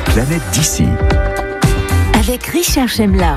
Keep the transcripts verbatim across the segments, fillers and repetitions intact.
planète d'ici. Avec Richard Chemla.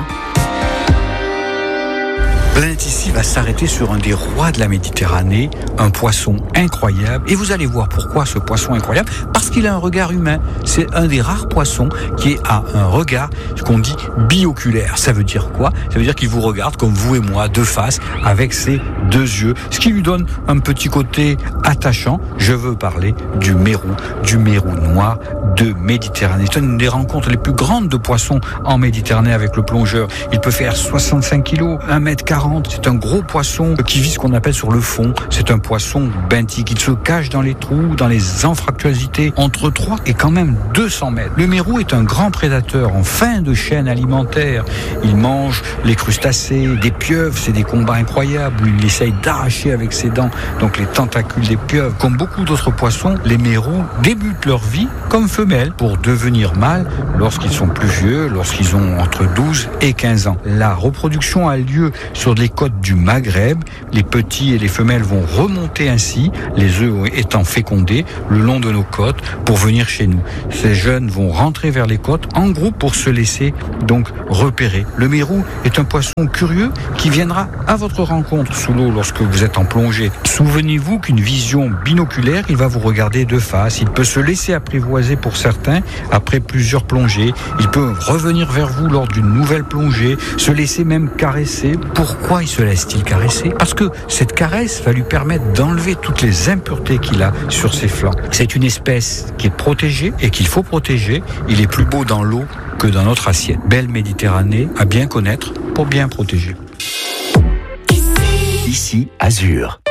Planète ici va s'arrêter sur un des rois de la Méditerranée, un poisson incroyable. Et vous allez voir pourquoi ce poisson incroyable. Parce qu'il a un regard humain. C'est un des rares poissons qui a un regard, ce qu'on dit bioculaire. Ça veut dire quoi ? Ça veut dire qu'il vous regarde comme vous et moi, de face, avec ses deux yeux. Ce qui lui donne un petit côté attachant. Je veux parler du mérou, du mérou noir de Méditerranée. C'est une des rencontres les plus grandes de poissons en Méditerranée avec le plongeur. Il peut faire soixante-cinq kilos, un mètre quarante. C'est un gros poisson qui vit ce qu'on appelle sur le fond. C'est un poisson benthique. Il se cache dans les trous, dans les anfractuosités, entre trois et quand même deux cents mètres. Le mérou est un grand prédateur en fin de chaîne alimentaire. Il mange les crustacés, des pieuvres. C'est des combats incroyables où il essaye d'arracher avec ses dents donc les tentacules des pieuvres. Comme beaucoup d'autres poissons, les mérous débutent leur vie comme femelles pour devenir mâles lorsqu'ils sont plus vieux, lorsqu'ils ont entre douze et quinze ans. La reproduction a lieu sur les côtes du Maghreb. Les petits et les femelles vont remonter ainsi, les œufs étant fécondés, le long de nos côtes pour venir chez nous. Ces jeunes vont rentrer vers les côtes en groupe pour se laisser donc repérer. Le mérou est un poisson curieux qui viendra à votre rencontre sous l'eau lorsque vous êtes en plongée. Souvenez-vous qu'une vision binoculaire, il va vous regarder de face. Il peut se laisser apprivoiser pour certains après plusieurs plongées. Il peut revenir vers vous lors d'une nouvelle plongée, se laisser même caresser. Pourquoi il se laisse-t-il caresser ? Parce que cette caresse va lui permettre d'enlever toutes les impuretés qu'il a sur ses flancs. C'est une espèce qui est protégée et qu'il faut protéger. Il est plus beau dans l'eau que dans notre assiette. Belle Méditerranée à bien connaître pour bien protéger. Ici, Azur.